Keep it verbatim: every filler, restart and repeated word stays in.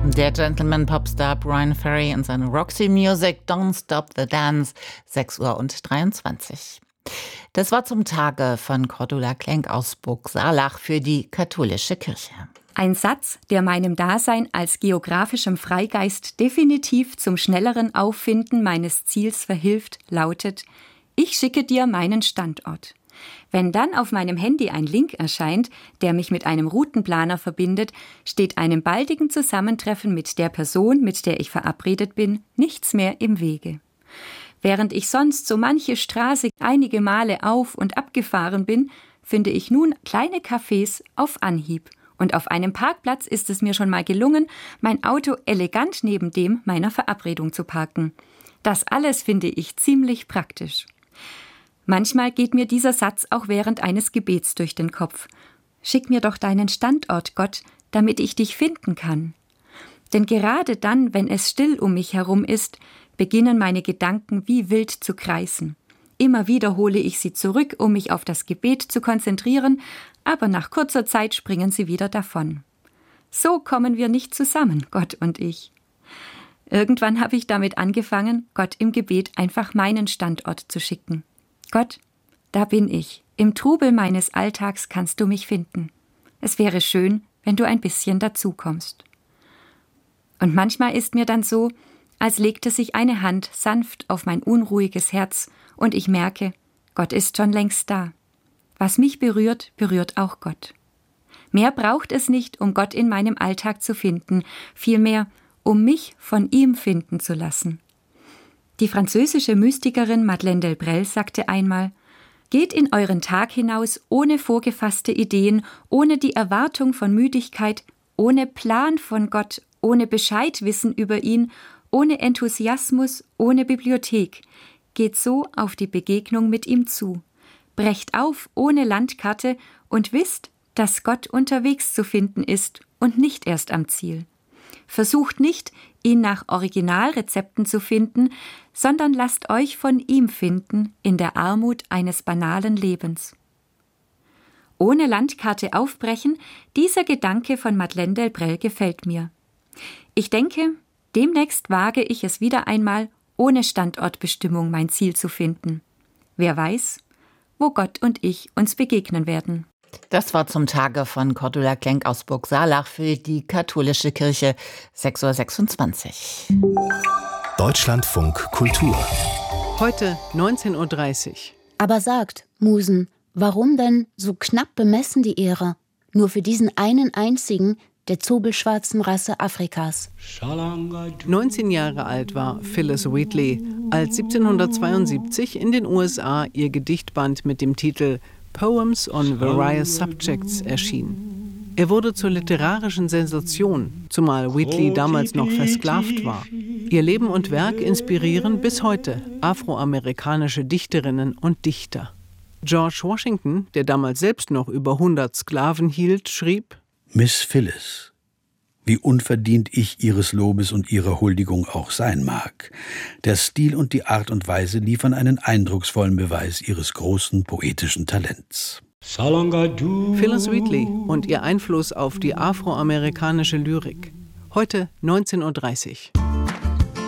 Der Gentleman-Popstar Brian Ferry und seine Roxy Music, Don't Stop the Dance, sechs Uhr und dreiundzwanzig. Das war zum Tage von Cordula Klenk aus Burgsalach für die katholische Kirche. Ein Satz, der meinem Dasein als geografischem Freigeist definitiv zum schnelleren Auffinden meines Ziels verhilft, lautet: Ich schicke dir meinen Standort. Wenn dann auf meinem Handy ein Link erscheint, der mich mit einem Routenplaner verbindet, steht einem baldigen Zusammentreffen mit der Person, mit der ich verabredet bin, nichts mehr im Wege. Während ich sonst so manche Straße einige Male auf- und abgefahren bin, finde ich nun kleine Cafés auf Anhieb. Und auf einem Parkplatz ist es mir schon mal gelungen, mein Auto elegant neben dem meiner Verabredung zu parken. Das alles finde ich ziemlich praktisch. Manchmal geht mir dieser Satz auch während eines Gebets durch den Kopf. Schick mir doch deinen Standort, Gott, damit ich dich finden kann. Denn gerade dann, wenn es still um mich herum ist, beginnen meine Gedanken wie wild zu kreisen. Immer wieder hole ich sie zurück, um mich auf das Gebet zu konzentrieren, aber nach kurzer Zeit springen sie wieder davon. So kommen wir nicht zusammen, Gott und ich. Irgendwann habe ich damit angefangen, Gott im Gebet einfach meinen Standort zu schicken. Gott, da bin ich. Im Trubel meines Alltags kannst du mich finden. Es wäre schön, wenn du ein bisschen dazukommst. Und manchmal ist mir dann so, als legte sich eine Hand sanft auf mein unruhiges Herz und ich merke, Gott ist schon längst da. Was mich berührt, berührt auch Gott. Mehr braucht es nicht, um Gott in meinem Alltag zu finden, vielmehr, um mich von ihm finden zu lassen. Die französische Mystikerin Madeleine Delbrel sagte einmal: Geht in euren Tag hinaus ohne vorgefasste Ideen, ohne die Erwartung von Müdigkeit, ohne Plan von Gott, ohne Bescheidwissen über ihn, ohne Enthusiasmus, ohne Bibliothek. Geht so auf die Begegnung mit ihm zu. Brecht auf ohne Landkarte und wisst, dass Gott unterwegs zu finden ist und nicht erst am Ziel. Versucht nicht, ihn nach Originalrezepten zu finden, sondern lasst euch von ihm finden in der Armut eines banalen Lebens. Ohne Landkarte aufbrechen, dieser Gedanke von Madeleine Delbrel gefällt mir. Ich denke, demnächst wage ich es wieder einmal, ohne Standortbestimmung mein Ziel zu finden. Wer weiß, wo Gott und ich uns begegnen werden. Das war zum Tage von Cordula Klenk aus Burgsalach für die katholische Kirche, sechs Uhr sechsundzwanzig. Deutschlandfunk Kultur. Heute neunzehn Uhr dreißig. Aber sagt, Musen, warum denn so knapp bemessen die Ehre? Nur für diesen einen einzigen, der zobelschwarzen Rasse Afrikas. neunzehn Jahre alt war Phyllis Wheatley, als siebzehnhundertzweiundsiebzig in den U S A ihr Gedichtband mit dem Titel Poems on Various Subjects erschien. Er wurde zur literarischen Sensation, zumal Wheatley damals noch versklavt war. Ihr Leben und Werk inspirieren bis heute afroamerikanische Dichterinnen und Dichter. George Washington, der damals selbst noch über hundert Sklaven hielt, schrieb: Miss Phyllis, wie unverdient ich Ihres Lobes und Ihrer Huldigung auch sein mag, der Stil und die Art und Weise liefern einen eindrucksvollen Beweis Ihres großen poetischen Talents. Phyllis Wheatley und ihr Einfluss auf die afroamerikanische Lyrik. Heute neunzehn Uhr dreißig.